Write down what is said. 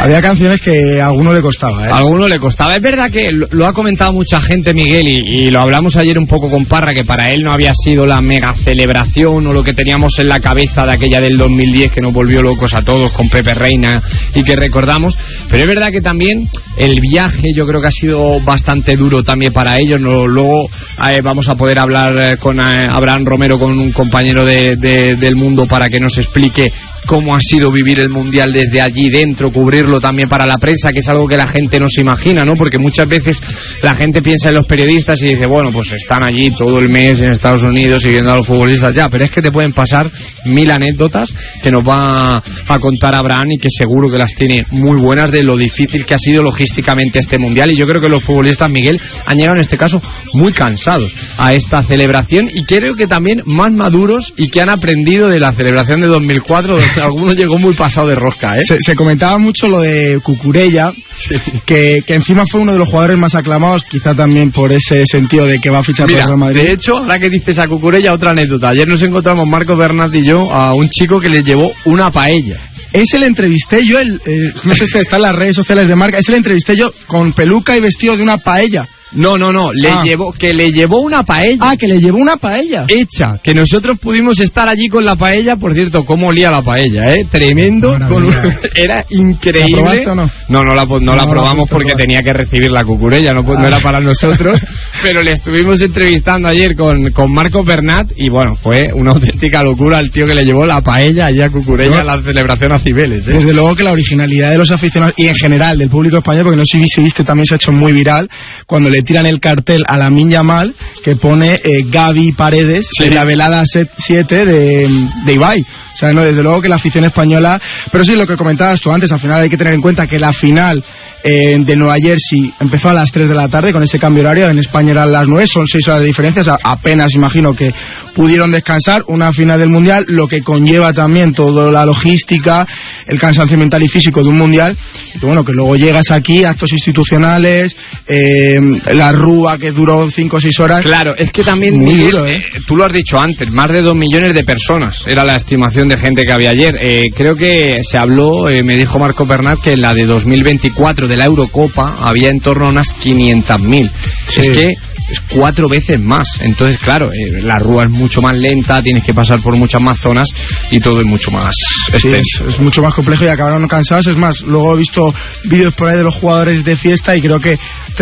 Había canciones que a alguno le costaba, A alguno le costaba. Es verdad que lo ha comentado mucha gente, Miguel, y lo hablamos ayer un poco con Parra, que para él no había sido la mega celebración o lo que teníamos en la cabeza de aquella del 2010 que nos volvió locos a todos con Pepe Reina y que recordamos. Pero es verdad que también el viaje yo creo que ha sido bastante duro también para ellos. Luego vamos a poder hablar con Abraham Romero, con un compañero del Mundo, para que nos explique cómo ha sido vivir el Mundial desde allí dentro, cubrirlo también para la prensa, que es algo que la gente no se imagina, ¿no? Porque muchas veces la gente piensa en los periodistas y dice, bueno, pues están allí todo el mes en Estados Unidos y viendo a los futbolistas ya, pero es que te pueden pasar 1000 anécdotas que nos va a contar Abraham y que seguro que las tiene muy buenas de lo difícil que ha sido logísticamente este Mundial. Y yo creo que los futbolistas, Miguel, han llegado en este caso muy cansados a esta celebración y creo que también más maduros y que han aprendido de la celebración de 2004, donde algunos llegó muy pasado de rosca, ¿eh? Se comentaba mucho lo de Cucurella, sí, que encima fue uno de los jugadores más aclamados, quizá también por ese sentido de que va a fichar por el Real Madrid. De hecho, ahora que dices a Cucurella, otra anécdota. Ayer nos encontramos Marco Bernat y yo a un chico que le llevó una paella. Ese le entrevisté yo, no sé si está en las redes sociales de Marca, ese le entrevisté yo con peluca y vestido de una paella. No, le llevó una paella. Ah, que le llevó una paella. Hecha, que nosotros pudimos estar allí con la paella, por cierto, cómo olía la paella, tremendo, era increíble. ¿La probaste o no? No la probamos porque tenía que recibir la Cucurella, no era para nosotros, pero le estuvimos entrevistando ayer con Marco Bernat y bueno, fue una auténtica locura el tío que le llevó la paella allá a Cucurella a la celebración a Cibeles, Desde luego que la originalidad de los aficionados y en general del público español, porque no sé si viste, también se ha hecho muy viral cuando le tiran el cartel a Lamine Yamal que pone Gavi Paredes, sí, en la velada 7 de Ibai. O sea, no, desde luego que la afición española... Pero sí, lo que comentabas tú antes, al final hay que tener en cuenta que la final de Nueva Jersey empezó a las 3 de la tarde con ese cambio horario, en España eran las 9, son 6 horas de diferencia, o sea, apenas imagino que pudieron descansar. Una final del Mundial, lo que conlleva también toda la logística, el cansancio mental y físico de un Mundial, y bueno, que luego llegas aquí, actos institucionales, la rúa que duró 5 o 6 horas. Claro, es que también, Miguel, tú lo has dicho antes, más de 2 millones de personas era la estimación de gente que había ayer. Creo que se habló, me dijo Marco Bernat, que en la de 2024 de la Eurocopa había en torno a unas 500.000. Sí. Es que es 4 veces más. Entonces, claro, la rúa es mucho más lenta, tienes que pasar por muchas más zonas y todo es mucho más extenso. Es mucho más complejo y acabaron cansados. Es más, luego he visto vídeos por ahí de los jugadores de fiesta y creo que